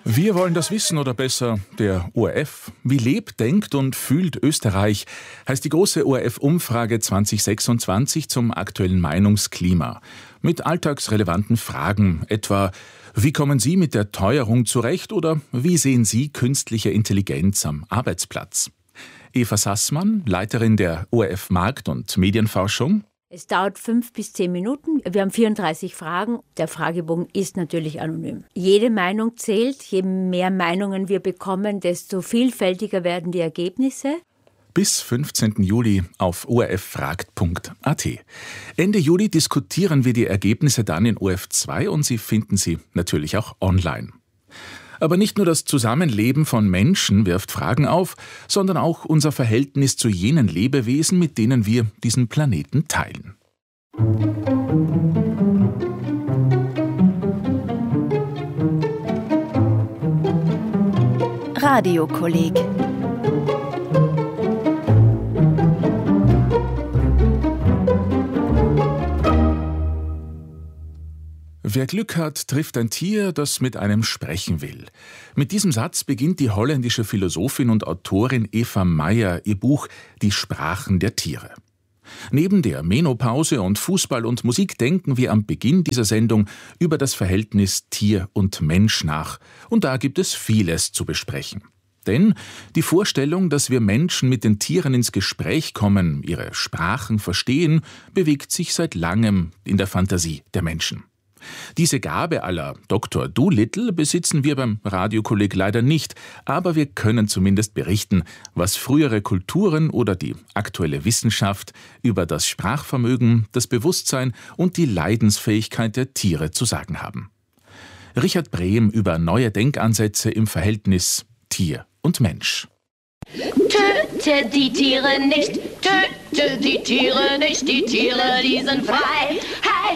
Wir wollen das wissen, oder besser der ORF. Wie lebt, denkt und fühlt Österreich, heißt die große ORF-Umfrage 2026 zum aktuellen Meinungsklima. Mit alltagsrelevanten Fragen, etwa: Wie kommen Sie mit der Teuerung zurecht oder wie sehen Sie künstliche Intelligenz am Arbeitsplatz? Eva Sassmann, Leiterin der ORF Markt- und Medienforschung. Es dauert 5 bis 10 Minuten. Wir haben 34 Fragen. Der Fragebogen ist natürlich anonym. Jede Meinung zählt. Je mehr Meinungen wir bekommen, desto vielfältiger werden die Ergebnisse. Bis 15. Juli auf orffragt.at. Ende Juli diskutieren wir die Ergebnisse dann in ORF2 und Sie finden sie natürlich auch online. Aber nicht nur das Zusammenleben von Menschen wirft Fragen auf, sondern auch unser Verhältnis zu jenen Lebewesen, mit denen wir diesen Planeten teilen. Radiokolleg. Wer Glück hat, trifft ein Tier, das mit einem sprechen will. Mit diesem Satz beginnt die holländische Philosophin und Autorin Eva Meyer ihr Buch Die Sprachen der Tiere. Neben der Menopause und Fußball und Musik denken wir am Beginn dieser Sendung über das Verhältnis Tier und Mensch nach. Und da gibt es vieles zu besprechen. Denn die Vorstellung, dass wir Menschen mit den Tieren ins Gespräch kommen, ihre Sprachen verstehen, bewegt sich seit langem in der Fantasie der Menschen. Diese Gabe à la Dr. Dolittle besitzen wir beim Radiokolleg leider nicht, aber wir können zumindest berichten, was frühere Kulturen oder die aktuelle Wissenschaft über das Sprachvermögen, das Bewusstsein und die Leidensfähigkeit der Tiere zu sagen haben. Richard Brehm über neue Denkansätze im Verhältnis Tier und Mensch. Töte die Tiere nicht, töte die Tiere nicht, die Tiere, die sind frei.